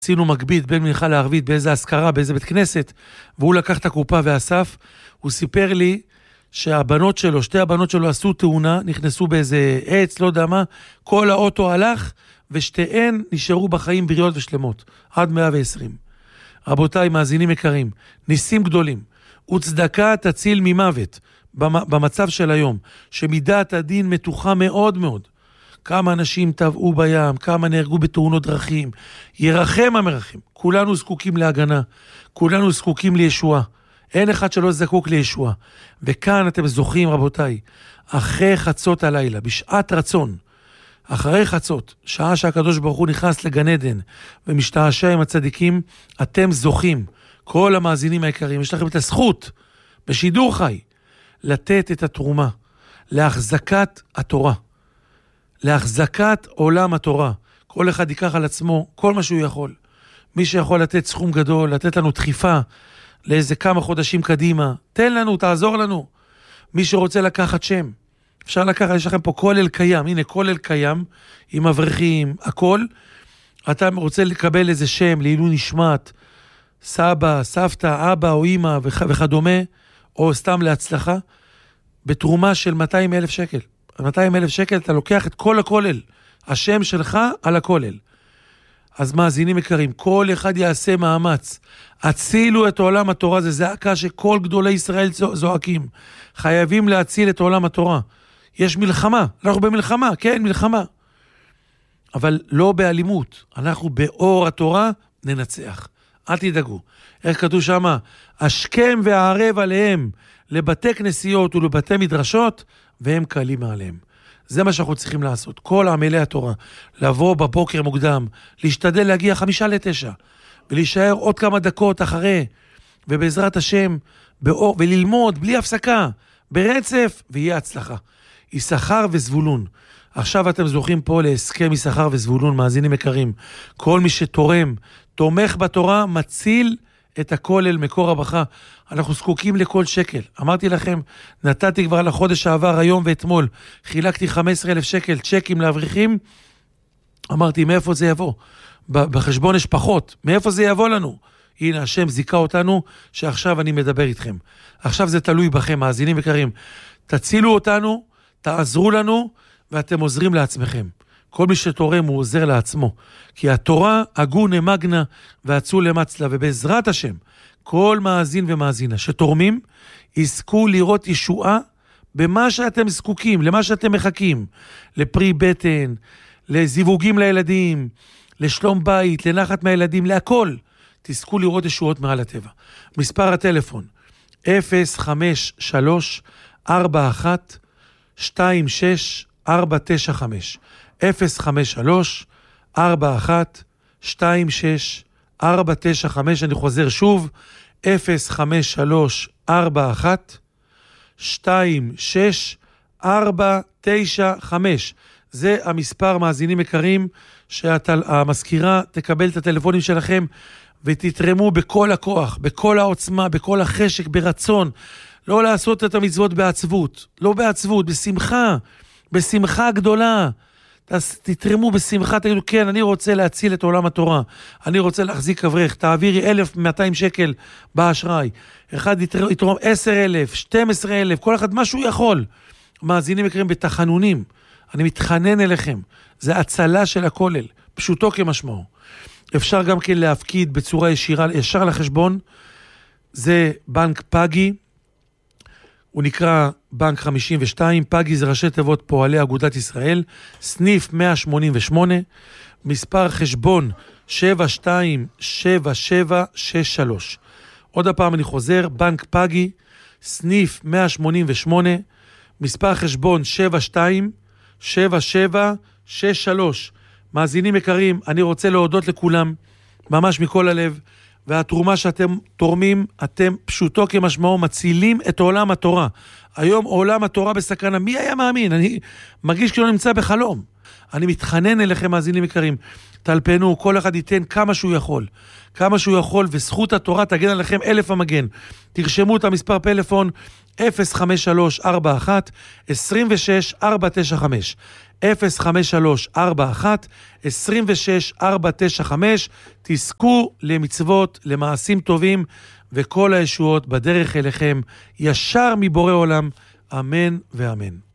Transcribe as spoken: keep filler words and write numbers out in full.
עשינו מגבית בין מנחה לערבית, באיזה הזכרה, באיזה בית כנסת, והוא לקח את הקופה ואסף, הוא סיפר לי שהבנות שלו, שתי הבנות שלו עשו תאונה, נכנסו באיזה עץ, לא יודע מה, כל האוטו הלך, ושתיהן נשארו בחיים בריאות ושלמות, עד מאה ועשרים. רבותיי, מאזינים יקרים, ניסים גדולים, וצדקה תציל ממוות, במצב של היום, שמידת הדין מתוחה מאוד מאוד, כמה אנשים טבעו בים, כמה נהרגו בתאונות דרכים, ירחם המרחם, כולנו זקוקים להגנה, כולנו זקוקים לישועה, אין אחד שלא זקוק לישועה, וכאן אתם זוכים רבותיי, אחרי חצות הלילה, בשעת רצון, אחרי חצות, שעה שהקדוש ברוך הוא נכנס לגן עדן, ומשתעשע עם הצדיקים, אתם זוכים, כל המאזינים היקרים, יש לכם את הזכות, בשידור חי, לתת את התרומה, להחזקת התורה, להחזקת עולם התורה. כל אחד ייקח על עצמו כל מה שהוא יכול. מי שיכול לתת סכום גדול, לתת לנו דחיפה לאיזה כמה חודשים קדימה, תן לנו, תעזור לנו. מי שרוצה לקחת שם, אפשר לקחת, יש לכם פה כולל קיים, הנה כולל קיים, עם אברכים, הכל. אתה רוצה לקבל איזה שם, לעילוי נשמת, סבא, סבתא, אבא או אמא וכדומה, או סתם להצלחה, בתרומה של מאתיים אלף שקל. מאתיים אלף שקל אתה לוקח את כל הכולל, השם שלך על הכולל. אז מאזינים יקרים, כל אחד יעשה מאמץ, הצילו את עולם התורה, זה זעקה שכל גדולי ישראל זועקים, חייבים להציל את עולם התורה. יש מלחמה, אנחנו במלחמה, כן, מלחמה. אבל לא באלימות, אנחנו באור התורה ננצח. אל תדאגו. איך כתוב שמה? השכם והערב עליהם לבתי כנסיות ולבתי מדרשות, והם קלים מעליהם. זה מה שאנחנו צריכים לעשות. כל עמלי התורה, לבוא בבוקר מוקדם, להשתדל להגיע חמישה לתשע, ולהישאר עוד כמה דקות אחרי, ובעזרת השם, באור, וללמוד בלי הפסקה, ברצף, ויהיה הצלחה. יששכר וזבולון. עכשיו אתם זוכים פה להסכם יששכר וזבולון, מאזינים יקרים. כל מי שתורם, תומך בתורה, מציל את הכל אל מקור הברכה. אנחנו זקוקים לכל שקל. אמרתי לכם, נתתי כבר לחודש העבר, היום ואתמול, חילקתי חמישה עשר אלף שקל צ'קים לאברכים. אמרתי, מאיפה זה יבוא? בחשבון יש פחות. מאיפה זה יבוא לנו? הנה, השם זיקה אותנו, שעכשיו אני מדבר איתכם. עכשיו זה תלוי בכם, מאזינים יקרים. תצילו אותנו, תעזרו לנו, ואתם עוזרים לעצמכם. כל מי שתורם הוא עוזר לעצמו. כי התורה הגונה מגנה ועצו למצלה, ובעזרת השם, כל מאזין ומאזינה שתורמים, יזכו לראות ישועה במה שאתם זקוקים, למה שאתם מחכים, לפרי בטן, לזיווגים לילדים, לשלום בית, לנחת מהילדים, להכל. תזכו לראות ישועות מעל הטבע. מספר הטלפון, אפס חמש שלוש ארבע אחת שתיים שש ארבע תשע חמש. אפס חמש שלוש ארבע אחת שתיים שש ארבע תשע חמש. אני חוזר שוב, אפס חמש שלוש ארבע אחת שתיים שש ארבע תשע חמש. זה המספר, מאזינים יקרים, שהמזכירה תקבל את הטלפונים שלכם, ותתרמו בכל הכוח, בכל העוצמה, בכל החשק, ברצון. לא לעשות את המצוות בעצבות, לא בעצבות, בשמחה, בשמחה גדולה. תתרמו בשמחה, תגידו, כן, אני רוצה להציל את עולם התורה, אני רוצה להחזיק אברך, תעבירי אלף ומאתיים שקל באשראי, אחד יתרום עשר אלף, שתים עשרה אלף, כל אחד מה שהוא יכול. מאזינים יקרים בתחנונים, אני מתחנן אליכם, זה הצלה של הכולל, פשוטו כמשמעו. אפשר גם כן להפקיד בצורה ישירה, ישר לחשבון, זה בנק פגי, הוא נקרא בנק חמישים ושתיים, פגי זה ראשי תיבות פועלי אגודת ישראל, סניף מאה שמונים ושמונה, מספר חשבון שבע שתיים שבע שבע שש שלוש. עוד הפעם אני חוזר, בנק פגי, סניף מאה שמונים ושמונה, מספר חשבון שבע שתיים שבע שבע שש שלוש. מאזינים יקרים, אני רוצה להודות לכולם, ממש מכל הלב, והתרומה שאתם תורמים, אתם פשוטו כמשמעו מצילים את עולם התורה. היום עולם התורה בסכנה, מי היה מאמין? אני מרגיש כאילו נמצא בחלום. אני מתחנן אליכם, מאזינים יקרים, תלפנו, כל אחד ייתן כמה שהוא יכול, כמה שהוא יכול, וזכות התורה תגן עליכם אלף המגן. תרשמו את המספר פלאפון, אפס חמש שלוש ארבע אחת עשרים ושש ארבע תשע חמש, אפס חמש שלוש ארבע אחת עשרים ושש ארבע תשע חמש. תזכו למצוות, למעשים טובים, וכל הישועות בדרך אליכם, ישר מבורא עולם. אמן ואמן.